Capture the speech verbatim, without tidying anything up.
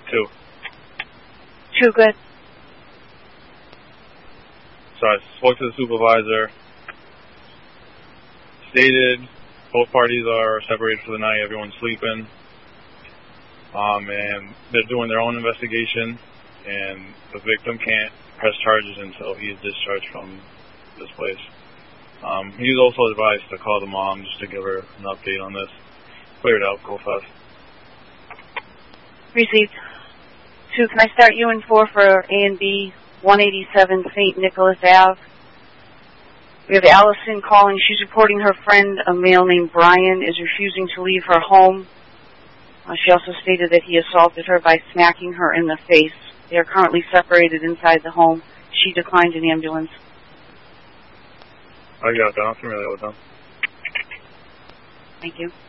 Two. Two, good. So I spoke to the supervisor, stated both parties are separated for the night, everyone's sleeping, um, and they're doing their own investigation, and the victim can't press charges until he is discharged from this place. Um, he was also advised to call the mom just to give her an update on this. Clear it out, go fast. Received. Two, can I start you in four for A and B, one eighty-seven Saint Nicholas Avenue? We have Allison calling. She's reporting her friend, a male named Brian, is refusing to leave her home. Uh, she also stated that he assaulted her by smacking her in the face. They are currently separated inside the home. She declined an ambulance. I got that. I'm familiar with them. Thank you.